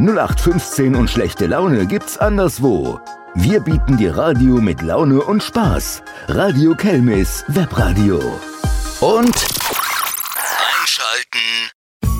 0815 und schlechte Laune gibt's anderswo. Wir bieten dir Radio mit Laune und Spaß. Radio Kelmis Webradio. Und